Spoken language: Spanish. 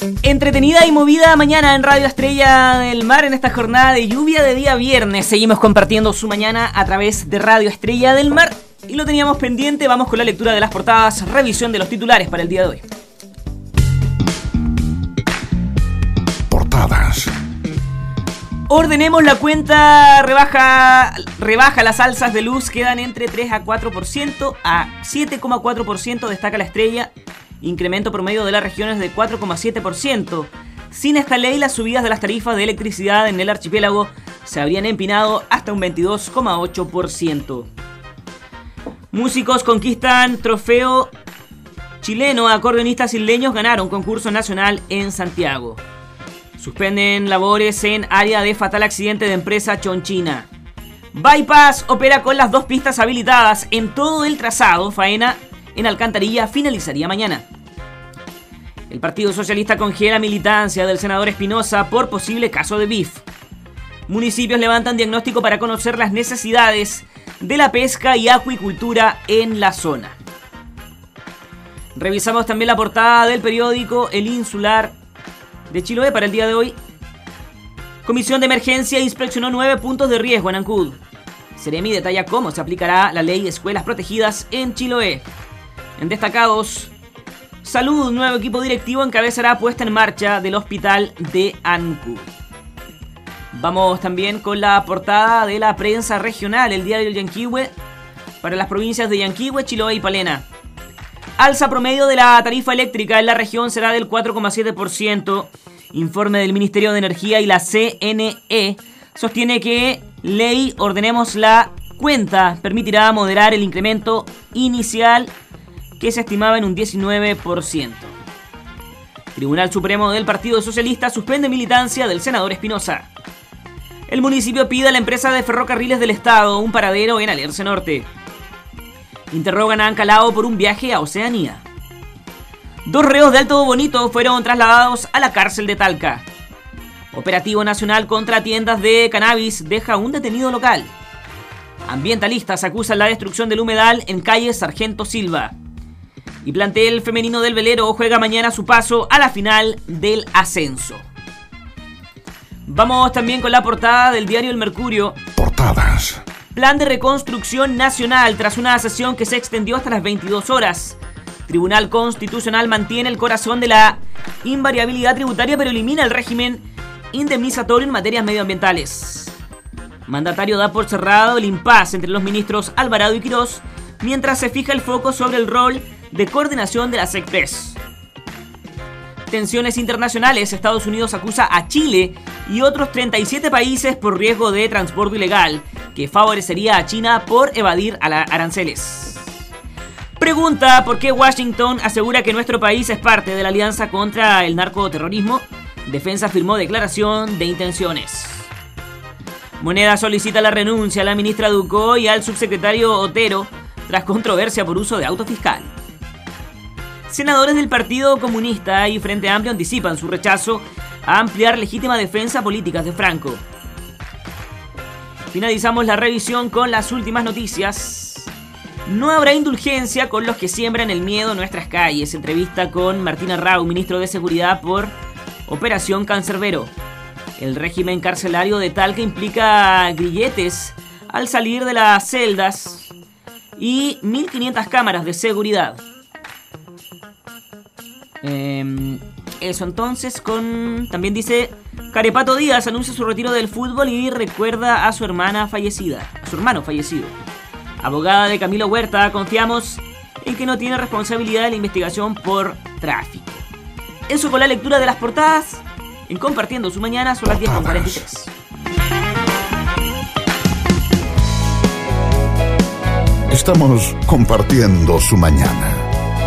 Entretenida y movida mañana en Radio Estrella del Mar en esta jornada de lluvia de día viernes. Seguimos compartiendo su mañana a través de Radio Estrella del Mar y lo teníamos pendiente. Vamos con la lectura de las portadas, revisión de los titulares para el día de hoy. Portadas. Ordenemos la cuenta, rebaja las alzas de luz, quedan entre 3 a 4%, a 7,4% destaca La Estrella, incremento promedio de las regiones de 4,7%. Sin esta ley, las subidas de las tarifas de electricidad en el archipiélago se habrían empinado hasta un 22,8%. Músicos conquistan trofeo chileno, acordeonistas isleños ganaron concurso nacional en Santiago. Suspenden labores en área de fatal accidente de empresa Chonchina. Bypass opera con las 2 pistas habilitadas en todo el trazado. Faena en Alcantarilla finalizaría mañana. El Partido Socialista congela militancia del senador Espinosa por posible caso de BIF. Municipios levantan diagnóstico para conocer las necesidades de la pesca y acuicultura en la zona. Revisamos también la portada del periódico El Insular de Chiloé para el día de hoy. Comisión de Emergencia inspeccionó 9 puntos de riesgo en Ancud. Seremi detalla cómo se aplicará la ley de escuelas protegidas en Chiloé. En destacados, Salud, nuevo equipo directivo encabezará puesta en marcha del hospital de Ancud. Vamos también con la portada de la prensa regional, el diario Yanquihue, para las provincias de Yanquihue, Chiloé y Palena. Alza promedio de la tarifa eléctrica en la región será del 4,7%. Informe del Ministerio de Energía y la CNE sostiene que ley Ordenemos la Cuenta permitirá moderar el incremento inicial que se estimaba en un 19%. Tribunal Supremo del Partido Socialista suspende militancia del senador Espinosa. El municipio pide a la empresa de ferrocarriles del Estado un paradero en Alerce Norte. Interrogan a Ancalao por un viaje a Oceanía. 2 reos de Alto Bonito fueron trasladados a la cárcel de Talca. Operativo nacional contra tiendas de cannabis deja un detenido local. Ambientalistas acusan la destrucción del humedal en calle Sargento Silva. Y plantel femenino del velero juega mañana su paso a la final del ascenso. Vamos también con la portada del diario El Mercurio. Portadas. Plan de reconstrucción nacional tras una sesión que se extendió hasta las 22 horas. Tribunal Constitucional mantiene el corazón de la invariabilidad tributaria pero elimina el régimen indemnizatorio en materias medioambientales. Mandatario da por cerrado el impasse entre los ministros Alvarado y Quirós mientras se fija el foco sobre el rol de coordinación de la SECPES. Tensiones internacionales. Estados Unidos acusa a Chile y otros 37 países por riesgo de transporte ilegal que favorecería a China por evadir aranceles. Pregunta: ¿por qué Washington asegura que nuestro país es parte de la alianza contra el narcoterrorismo? Defensa firmó declaración de intenciones. Moneda solicita la renuncia a la ministra Ducó y al subsecretario Otero tras controversia por uso de auto fiscal. Senadores del Partido Comunista y Frente Amplio anticipan su rechazo a ampliar legítima defensa políticas de Franco. Finalizamos la revisión con las últimas noticias. No habrá indulgencia con los que siembran el miedo en nuestras calles. Entrevista con Martín Arrau, ministro de Seguridad por Operación Cancerbero. El régimen carcelario de Talca implica grilletes al salir de las celdas y 1.500 cámaras de seguridad. Eso entonces también dice: Carepato Díaz anuncia su retiro del fútbol y recuerda a su hermano fallecido. Abogada de Camilo Huerta: confiamos en que no tiene responsabilidad de la investigación por tráfico. Eso con la lectura de las portadas en Compartiendo su Mañana. Son las 10:43. Estamos compartiendo su mañana.